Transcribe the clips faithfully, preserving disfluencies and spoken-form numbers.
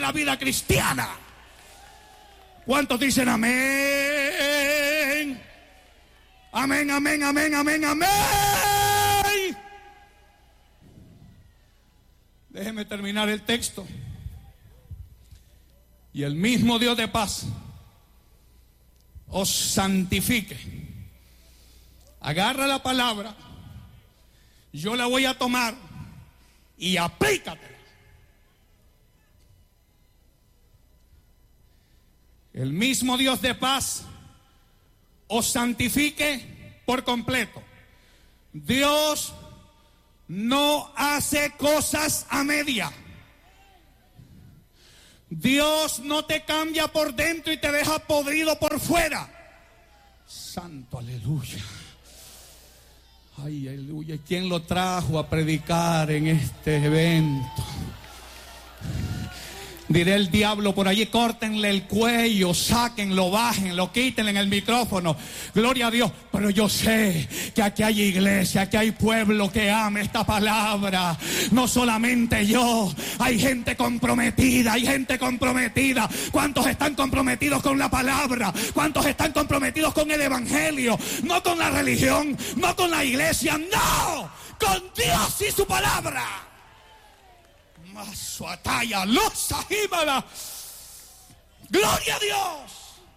la vida cristiana. ¿Cuántos dicen amén? Amén, amén, amén, amén, amén. Déjeme terminar el texto. Y el mismo Dios de paz os santifique. Agarra la palabra, yo la voy a tomar y aplícatela. El mismo Dios de paz os santifique por completo. Dios no hace cosas a media. Dios no te cambia por dentro y te deja podrido por fuera. Santo, aleluya. Ay, aleluya. ¿Quién lo trajo a predicar en este evento? Diré el diablo por allí, córtenle el cuello, sáquenlo, bájenlo, quítenle en el micrófono. Gloria a Dios. Pero yo sé que aquí hay iglesia, aquí hay pueblo que ama esta palabra. No solamente yo, hay gente comprometida, hay gente comprometida. ¿Cuántos están comprometidos con la palabra? ¿Cuántos están comprometidos con el evangelio? No con la religión, no con la iglesia, no, con Dios y su palabra. Su atalla, los ajímala. Gloria a Dios.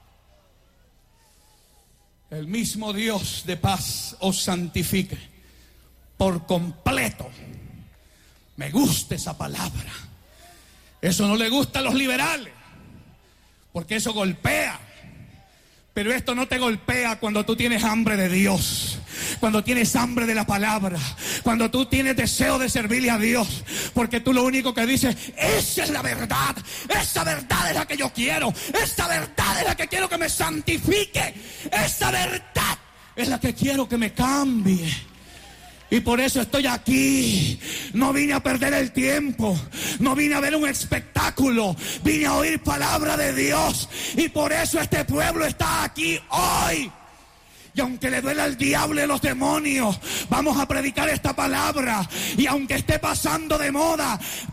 El mismo Dios de paz os santifique por completo. Me gusta esa palabra. Eso no le gusta a los liberales, porque eso golpea. Pero esto no te golpea cuando tú tienes hambre de Dios, cuando tienes hambre de la palabra, cuando tú tienes deseo de servirle a Dios, porque tú lo único que dices, esa es la verdad, esa verdad es la que yo quiero, esa verdad es la que quiero que me santifique, esa verdad es la que quiero que me cambie. Y por eso estoy aquí. No vine a perder el tiempo, no vine a ver un espectáculo, vine a oír palabra de Dios. Y por eso este pueblo está aquí hoy. Y aunque le duela al diablo y a los demonios, vamos a predicar esta palabra. Y aunque esté pasando de moda,